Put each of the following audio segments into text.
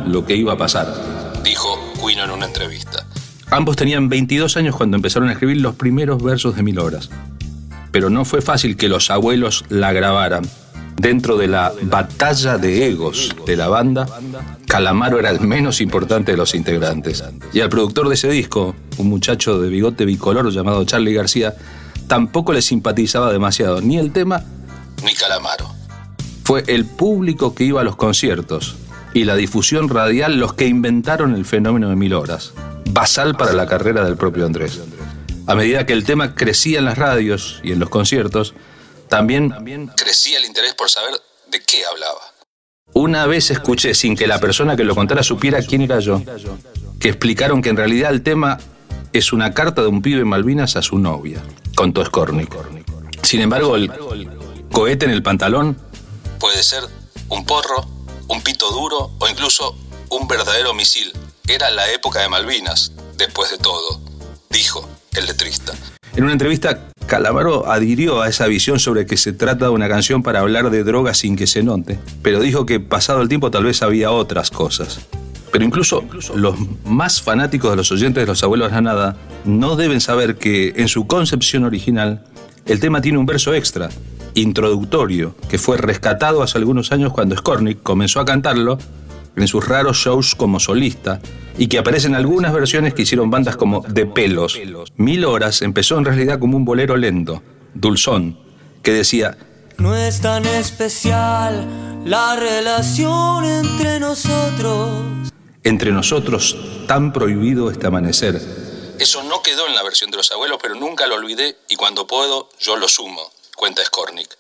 lo que iba a pasar, dijo Quino en una entrevista. Ambos tenían 22 años cuando empezaron a escribir los primeros versos de 1000 horas. Pero no fue fácil que los abuelos la grabaran. Dentro de la batalla de egos de la banda, Calamaro era el menos importante de los integrantes. Y al productor de ese disco, un muchacho de bigote bicolor llamado Charly García, tampoco le simpatizaba demasiado ni el tema ni Calamaro. Fue el público que iba a los conciertos y la difusión radial los que inventaron el fenómeno de 1000 horas, basal para la carrera del propio Andrés. A medida que el tema crecía en las radios y en los conciertos, también crecía el interés por saber de qué hablaba. Una vez escuché, sin que la persona que lo contara supiera quién era yo, que explicaron que en realidad el tema es una carta de un pibe en Malvinas a su novia, contó Skornik. Sin embargo, el cohete en el pantalón puede ser un porro, un pito duro o incluso un verdadero misil. Era la época de Malvinas, después de todo, dijo el letrista. En una entrevista, Calamaro adhirió a esa visión sobre que se trata de una canción para hablar de drogas sin que se note, pero dijo que pasado el tiempo tal vez había otras cosas. Pero incluso los más fanáticos de los oyentes de Los Abuelos de la Nada no deben saber que en su concepción original el tema tiene un verso extra, introductorio, que fue rescatado hace algunos años cuando Skornik comenzó a cantarlo en sus raros shows como solista y que aparece en algunas versiones que hicieron bandas como De Pelos. 1000 horas empezó en realidad como un bolero lento, dulzón, que decía: no es tan especial la relación entre nosotros. Entre nosotros tan prohibido este amanecer. Eso no quedó en la versión de Los Abuelos, pero nunca lo olvidé y cuando puedo yo lo sumo, cuenta Skornik.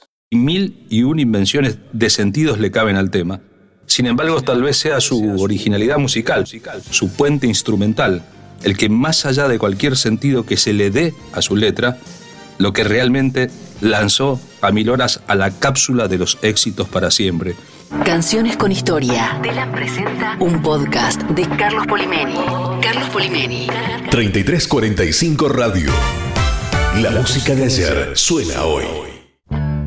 1001 invenciones de sentidos le caben al tema. Sin embargo, tal vez sea su originalidad musical, su puente instrumental, el que más allá de cualquier sentido que se le dé a su letra, lo que realmente lanzó a 1000 horas a la cápsula de los éxitos para siempre. Canciones con historia. Telam presenta un podcast de Carlos Polimeni. Carlos Polimeni. 3345 Radio. La música de ayer suena hoy.